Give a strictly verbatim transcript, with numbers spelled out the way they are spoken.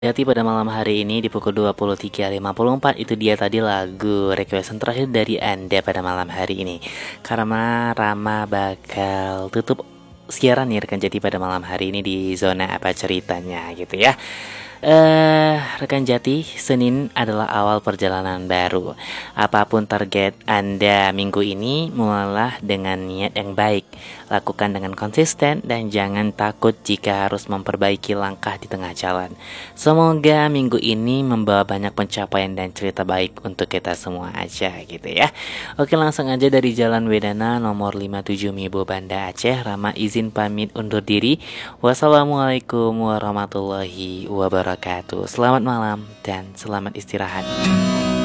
Jadi pada malam hari ini di pukul dua puluh tiga lewat lima puluh empat itu dia tadi lagu requestan terakhir dari Anda pada malam hari ini. Karena Rama bakal tutup siaran ya rekan Jati pada malam hari ini di zona apa ceritanya gitu ya. Eh, rekan Jati, Senin adalah awal perjalanan baru. Apapun target Anda minggu ini, mulailah dengan niat yang baik. Lakukan dengan konsisten dan jangan takut jika harus memperbaiki langkah di tengah jalan. Semoga minggu ini membawa banyak pencapaian dan cerita baik untuk kita semua aja gitu ya. Oke, langsung aja dari Jalan Wedana nomor lima puluh tujuh Mibo Banda Aceh, Rama izin pamit undur diri. Wassalamualaikum warahmatullahi wabarakatuh. Selamat malam dan selamat istirahat.